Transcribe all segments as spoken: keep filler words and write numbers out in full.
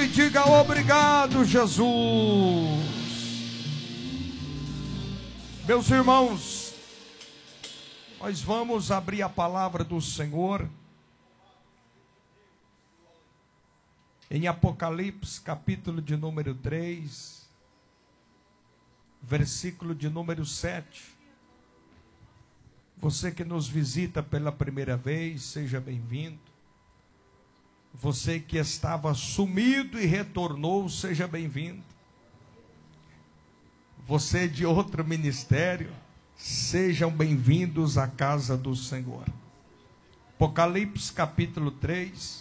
e diga obrigado, Jesus. Meus irmãos, nós vamos abrir a palavra do Senhor em Apocalipse, capítulo de número três, versículo de número sete. Você que nos visita pela primeira vez, seja bem-vindo. Você que estava sumido e retornou, seja bem-vindo. Você de outro ministério, sejam bem-vindos à casa do Senhor. Apocalipse capítulo três,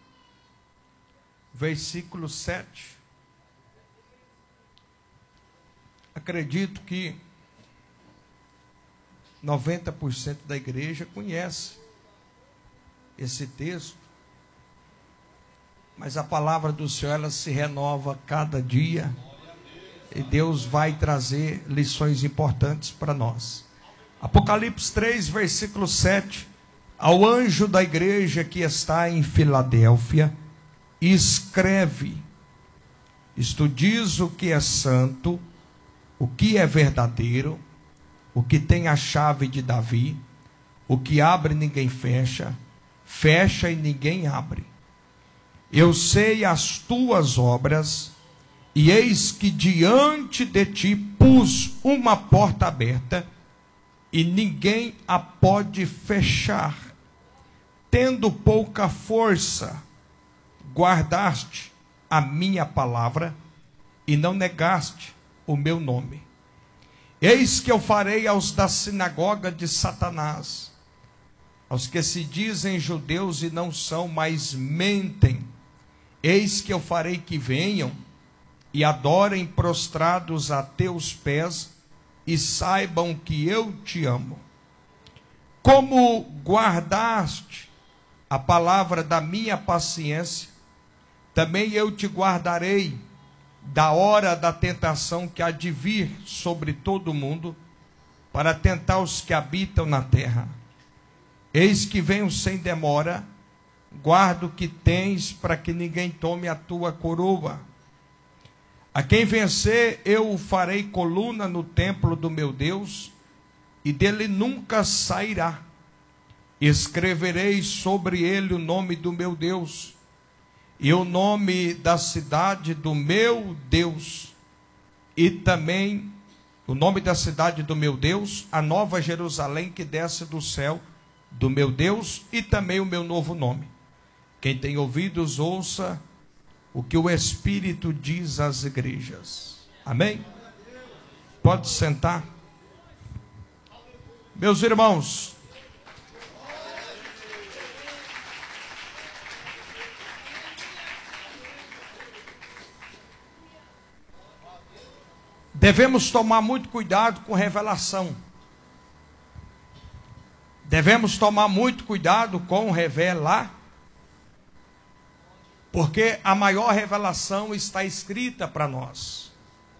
versículo sete. Acredito que noventa por cento da igreja conhece esse texto. Mas a palavra do Senhor, ela se renova cada dia. E Deus vai trazer lições importantes para nós. Apocalipse três, versículo sete. Ao anjo da igreja que está em Filadélfia, escreve: isto diz o que é santo, o que é verdadeiro, o que tem a chave de Davi, o que abre e ninguém fecha, fecha e ninguém abre. Eu sei as tuas obras, e eis que diante de ti pus uma porta aberta, e ninguém a pode fechar. Tendo pouca força, guardaste a minha palavra, e não negaste o meu nome. Eis que eu farei aos da sinagoga de Satanás, aos que se dizem judeus e não são, mas mentem, eis que eu farei que venham e adorem prostrados a teus pés e saibam que eu te amo. Como guardaste a palavra da minha paciência, também eu te guardarei da hora da tentação que há de vir sobre todo o mundo, para tentar os que habitam na terra. Eis que venho sem demora, guarda o que tens, para que ninguém tome a tua coroa. A quem vencer, eu o farei coluna no templo do meu Deus, e dele nunca sairá. Escreverei sobre ele o nome do meu Deus, e o nome da cidade do meu Deus, e também o nome da cidade do meu Deus, a nova Jerusalém que desce do céu do meu Deus, e também o meu novo nome. Quem tem ouvidos, ouça o que o Espírito diz às igrejas. Amém? Pode sentar. Meus irmãos, devemos tomar muito cuidado com revelação. Devemos tomar muito cuidado com revelar. Porque a maior revelação está escrita para nós.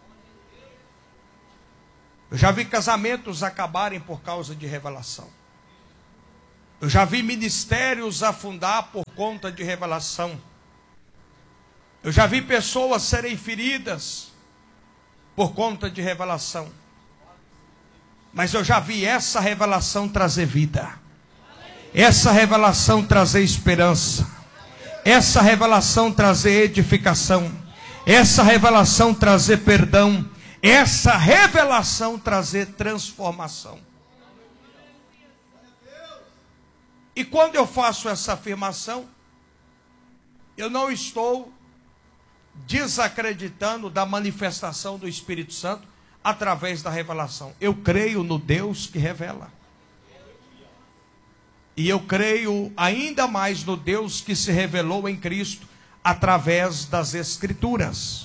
Eu já vi casamentos acabarem por causa de revelação. Eu já vi ministérios afundar por conta de revelação. Eu já vi pessoas serem feridas por conta de revelação. Mas eu já vi essa revelação trazer vida. Essa revelação trazer esperança. Essa revelação trazer edificação. Essa revelação trazer perdão. Essa revelação trazer transformação. E quando eu faço essa afirmação, eu não estou desacreditando da manifestação do Espírito Santo através da revelação. Eu creio no Deus que revela. E eu creio ainda mais no Deus que se revelou em Cristo através das Escrituras.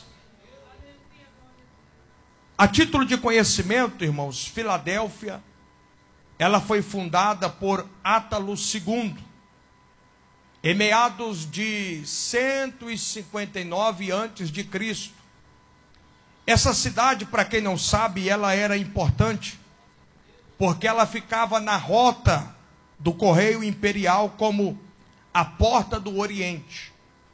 A título de conhecimento, irmãos, Filadélfia, ela foi fundada por Átalo segundo, em meados de cento e cinquenta e nove antes de Cristo. Essa cidade, para quem não sabe, ela era importante, porque ela ficava na rota do correio imperial como a porta do Oriente.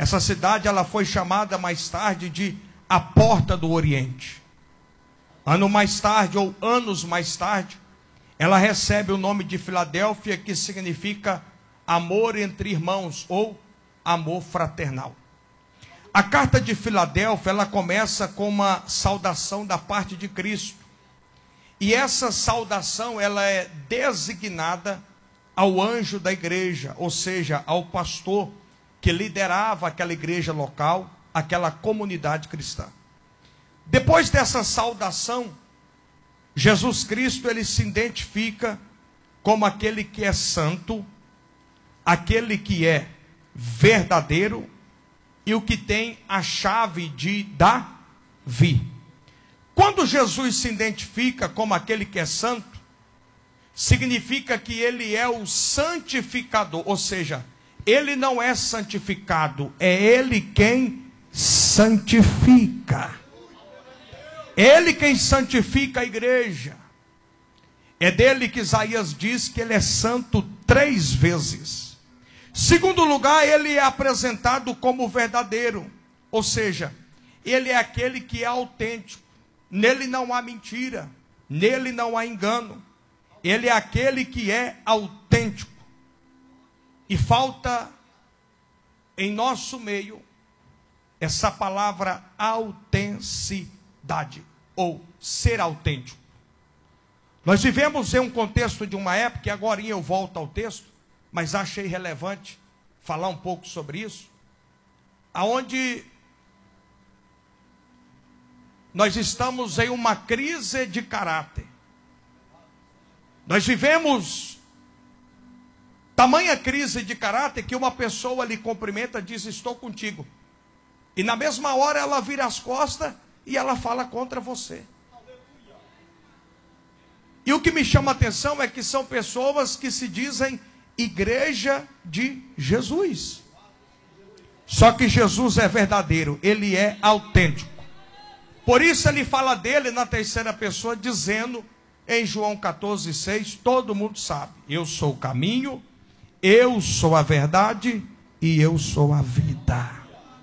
Essa cidade ela foi chamada mais tarde de a Porta do Oriente. Ano mais tarde, ou anos mais tarde, ela recebe o nome de Filadélfia, que significa amor entre irmãos, ou amor fraternal. A carta de Filadélfia, ela começa com uma saudação da parte de Cristo. E essa saudação, ela é designada ao anjo da igreja, ou seja, ao pastor que liderava aquela igreja local, aquela comunidade cristã. Depois dessa saudação, Jesus Cristo, ele se identifica como aquele que é santo, aquele que é verdadeiro e o que tem a chave de Davi. Quando Jesus se identifica como aquele que é santo, significa que ele é o santificador, ou seja, ele não é santificado, é ele quem santifica. Ele quem santifica a igreja. É dele que Isaías diz que ele é santo três vezes. Segundo lugar, ele é apresentado como verdadeiro, ou seja, ele é aquele que é autêntico. Nele não há mentira, nele não há engano. Ele é aquele que é autêntico. E falta em nosso meio essa palavra autenticidade, ou ser autêntico. Nós vivemos em um contexto de uma época, e agora eu volto ao texto, mas achei relevante falar um pouco sobre isso, aonde nós estamos em uma crise de caráter. Nós vivemos tamanha crise de caráter que uma pessoa lhe cumprimenta e diz: estou contigo. E na mesma hora ela vira as costas e ela fala contra você. E o que me chama a atenção é que são pessoas que se dizem igreja de Jesus. Só que Jesus é verdadeiro, ele é autêntico. Por isso ele fala dele na terceira pessoa, dizendo em João quatorze, seis, todo mundo sabe: eu sou o caminho, eu sou a verdade e eu sou a vida.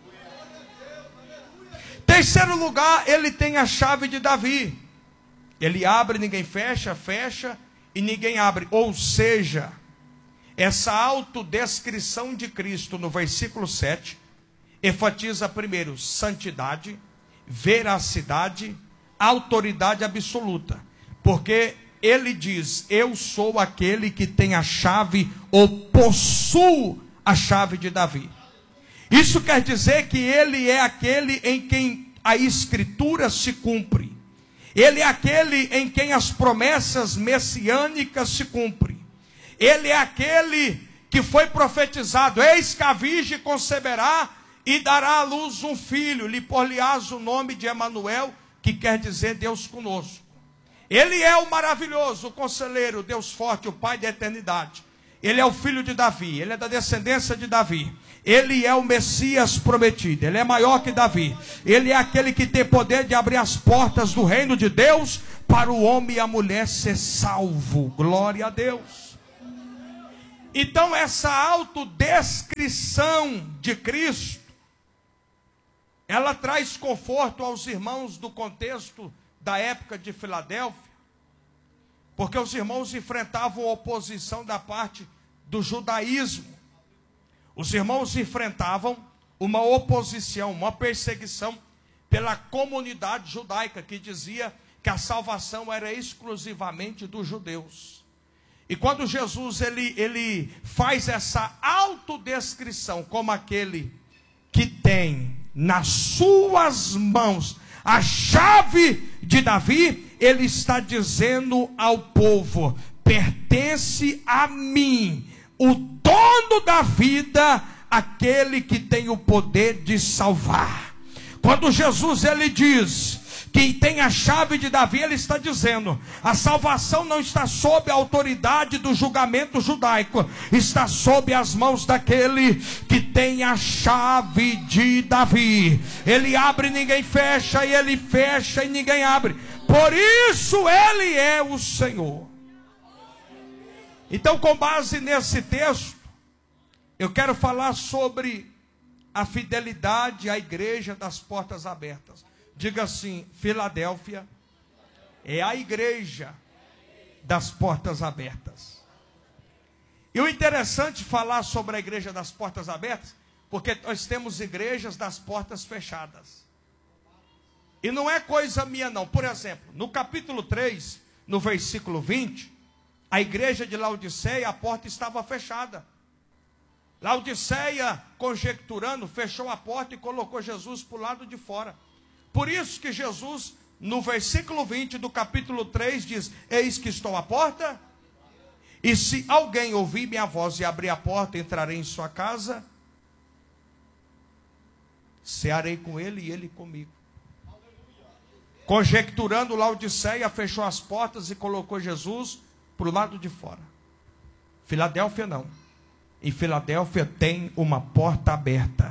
Terceiro lugar, ele tem a chave de Davi. Ele abre, ninguém fecha, fecha e ninguém abre. Ou seja, essa autodescrição de Cristo no versículo sete enfatiza primeiro santidade, veracidade, autoridade absoluta. Porque ele diz: eu sou aquele que tem a chave, ou possuo a chave de Davi. Isso quer dizer que ele é aquele em quem a escritura se cumpre. Ele é aquele em quem as promessas messiânicas se cumprem. Ele é aquele que foi profetizado: eis que a virgem conceberá e dará à luz um filho, lhe por-lhe-ás o nome de Emanuel, que quer dizer Deus conosco. Ele é o maravilhoso, o conselheiro, Deus forte, o Pai da eternidade. Ele é o filho de Davi, ele é da descendência de Davi. Ele é o Messias prometido, ele é maior que Davi. Ele é aquele que tem poder de abrir as portas do reino de Deus para o homem e a mulher ser salvo. Glória a Deus. Então essa autodescrição de Cristo, ela traz conforto aos irmãos do contexto da época de Filadélfia, porque os irmãos enfrentavam oposição da parte do judaísmo. Os irmãos enfrentavam uma oposição, uma perseguição pela comunidade judaica, que dizia que a salvação era exclusivamente dos judeus. E quando Jesus ele, ele faz essa autodescrição como aquele que tem nas suas mãos a chave de Davi, ele está dizendo ao povo: pertence a mim, o dono da vida, aquele que tem o poder de salvar. Quando Jesus ele diz que tem a chave de Davi, ele está dizendo: a salvação não está sob a autoridade do julgamento judaico, está sob as mãos daquele que tem a chave de Davi. Ele abre e ninguém fecha, e ele fecha e ninguém abre. Por isso ele é o Senhor. Então, com base nesse texto, eu quero falar sobre a fidelidade à igreja das portas abertas. Diga assim: Filadélfia é a igreja das portas abertas. E o interessante falar sobre a igreja das portas abertas, porque nós temos igrejas das portas fechadas. E não é coisa minha não. Por exemplo, no capítulo três, no versículo vinte, a igreja de Laodiceia, a porta estava fechada. Laodiceia, conjecturando, fechou a porta e colocou Jesus para o lado de fora. Por isso que Jesus, no versículo vinte do capítulo três, diz: eis que estou à porta, e se alguém ouvir minha voz e abrir a porta, entrarei em sua casa, cearei com ele e ele comigo. Conjecturando, Laodiceia fechou as portas e colocou Jesus para o lado de fora. Filadélfia não. Em Filadélfia tem uma porta aberta.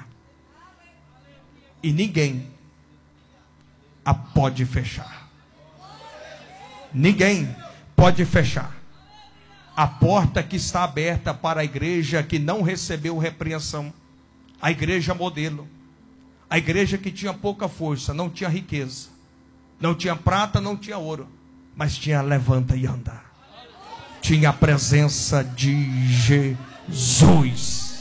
E ninguém a pode fechar. Ninguém pode fechar. A porta que está aberta para a igreja que não recebeu repreensão. A igreja modelo. A igreja que tinha pouca força, não tinha riqueza. Não tinha prata, não tinha ouro. Mas tinha levanta e anda. Tinha a presença de Jesus.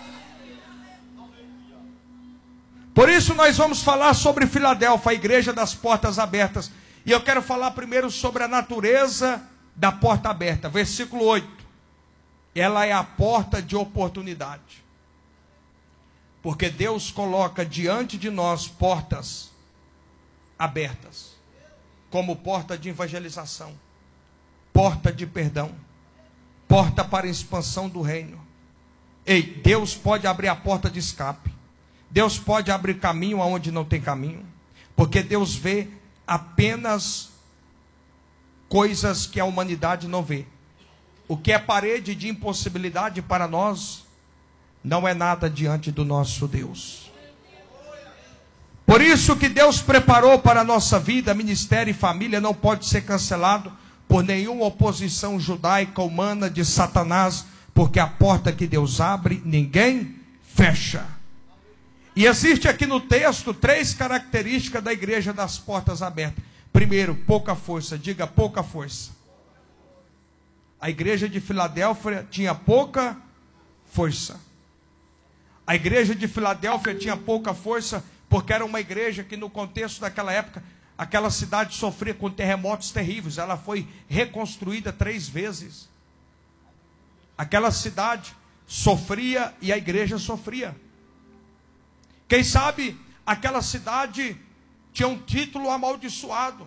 Por isso nós vamos falar sobre Filadélfia, a igreja das portas abertas. E eu quero falar primeiro sobre a natureza da porta aberta. Versículo oito. Ela é a porta de oportunidade. Porque Deus coloca diante de nós portas abertas, como porta de evangelização, porta de perdão, porta para a expansão do reino. Ei, Deus pode abrir a porta de escape. Deus pode abrir caminho aonde não tem caminho, porque Deus vê apenas coisas que a humanidade não vê. O que é parede de impossibilidade para nós não é nada diante do nosso Deus. Por isso que Deus preparou para a nossa vida, ministério e família, não pode ser cancelado por nenhuma oposição judaica, humana, de Satanás, porque a porta que Deus abre, ninguém fecha. E existe aqui no texto três características da igreja das portas abertas. Primeiro, pouca força. Diga, pouca força. A igreja de Filadélfia tinha pouca força. A igreja de Filadélfia tinha pouca força porque era uma igreja que, no contexto daquela época, aquela cidade sofria com terremotos terríveis. Ela foi reconstruída três vezes. Aquela cidade sofria e a igreja sofria. Quem sabe aquela cidade tinha um título amaldiçoado,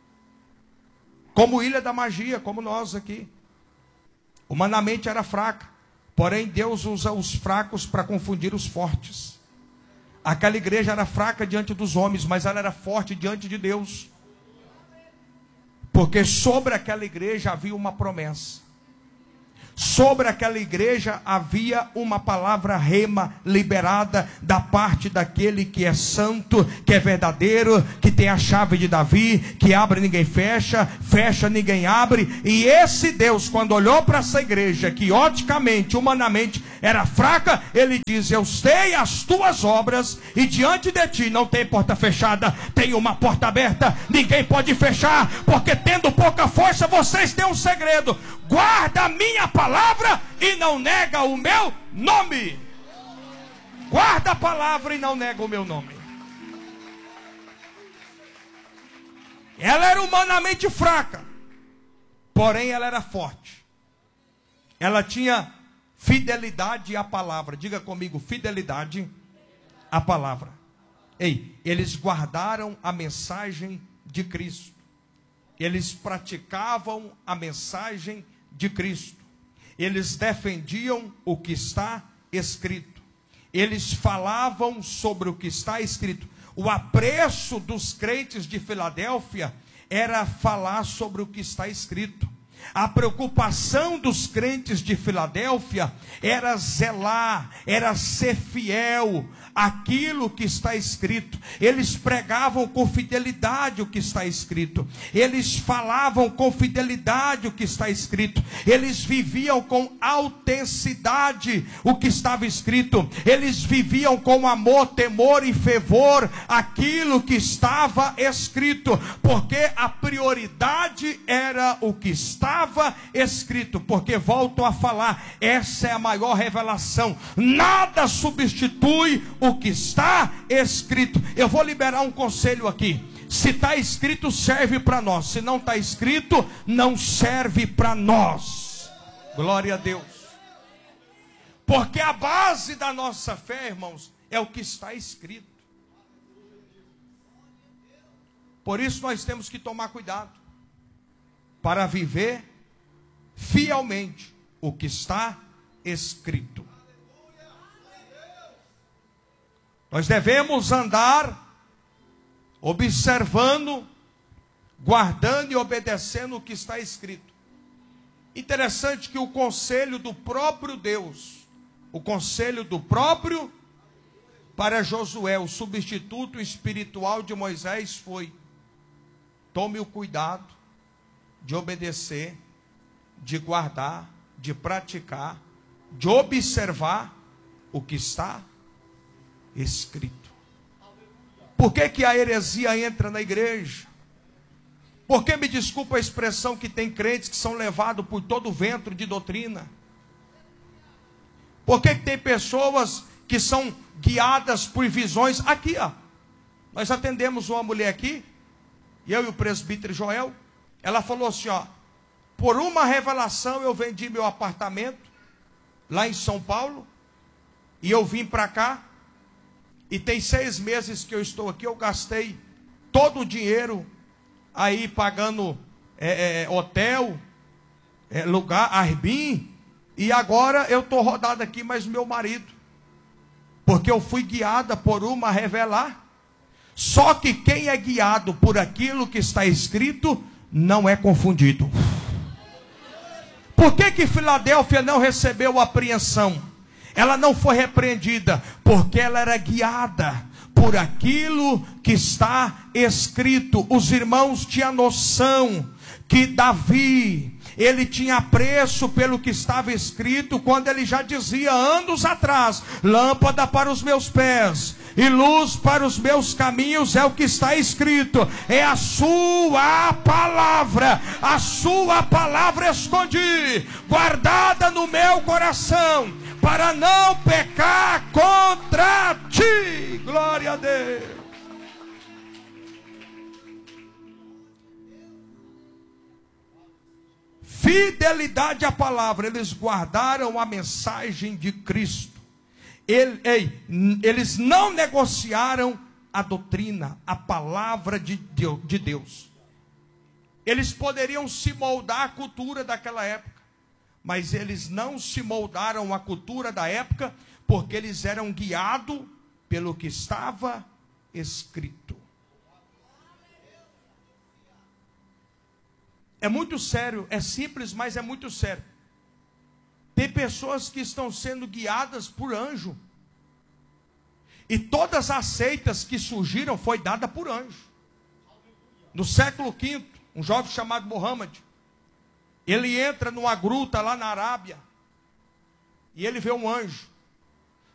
como Ilha da Magia, como nós aqui. Humanamente era fraca, porém Deus usa os fracos para confundir os fortes. Aquela igreja era fraca diante dos homens, mas ela era forte diante de Deus. Porque sobre aquela igreja havia uma promessa. Sobre aquela igreja havia uma palavra rema liberada da parte daquele que é santo, que é verdadeiro, que tem a chave de Davi, que abre ninguém fecha, fecha ninguém abre. E esse Deus, quando olhou para essa igreja, que oticamente, humanamente era fraca, ele diz: eu sei as tuas obras, e diante de ti não tem porta fechada, tem uma porta aberta, ninguém pode fechar, porque tendo pouca força, vocês têm um segredo: guarda a minha palavra e não nega o meu nome. Guarda a palavra e não nega o meu nome. Ela era humanamente fraca, porém ela era forte. Ela tinha fidelidade à palavra. Diga comigo, fidelidade à palavra. Ei, eles guardaram a mensagem de Cristo. Eles praticavam a mensagem de Cristo. Eles defendiam o que está escrito. Eles falavam sobre o que está escrito. O apreço dos crentes de Filadélfia era falar sobre o que está escrito. A preocupação dos crentes de Filadélfia era zelar, era ser fiel àquilo que está escrito. Eles pregavam com fidelidade o que está escrito. Eles falavam com fidelidade o que está escrito. Eles viviam com autenticidade o que estava escrito. Eles viviam com amor, temor e fervor aquilo que estava escrito, porque a prioridade era o que estava escrito. Porque volto a falar, essa é a maior revelação. Nada substitui o que está escrito. Eu vou liberar um conselho aqui. Se está escrito, serve para nós. Se não está escrito, não serve para nós. Glória a Deus. Porque a base da nossa fé, irmãos, é o que está escrito. Por isso nós temos que tomar cuidado para viver fielmente o que está escrito. Nós devemos andar observando, guardando e obedecendo o que está escrito. Interessante que o conselho do próprio Deus, o conselho do próprio para Josué, o substituto espiritual de Moisés, foi: tome o cuidado de obedecer, de guardar, de praticar, de observar o que está escrito. Por que que a heresia entra na igreja? Porque, me desculpa a expressão, que tem crentes que são levados por todo o vento de doutrina? Por que que tem pessoas que são guiadas por visões? Aqui, ó, nós atendemos uma mulher aqui, eu e o presbítero Joel. Ela falou assim, ó: por uma revelação eu vendi meu apartamento lá em São Paulo, e eu vim para cá, e tem seis meses que eu estou aqui. Eu gastei todo o dinheiro aí pagando é, é, hotel, é, lugar, Airbnb, e agora eu estou rodado aqui, mas meu marido, porque eu fui guiada por uma revelar. Só que quem é guiado por aquilo que está escrito não é confundido. Por que que Filadélfia não recebeu apreensão? Ela não foi repreendida porque ela era guiada por aquilo que está escrito. Os irmãos tinham noção que Davi, ele tinha apreço pelo que estava escrito, quando ele já dizia anos atrás: lâmpada para os meus pés e luz para os meus caminhos é o que está escrito, é a sua palavra, a sua palavra escondi, guardada no meu coração, para não pecar contra ti. Glória a Deus. Fidelidade à palavra. Eles guardaram a mensagem de Cristo. Ele, ei, eles não negociaram a doutrina, a palavra de Deus. Eles poderiam se moldar à cultura daquela época, mas eles não se moldaram à cultura da época, porque eles eram guiados pelo que estava escrito. É muito sério, é simples, mas é muito sério. Tem pessoas que estão sendo guiadas por anjo. E todas as seitas que surgiram foi dada por anjo. No século quinto, um jovem chamado Muhammad, ele entra numa gruta lá na Arábia, e ele vê um anjo.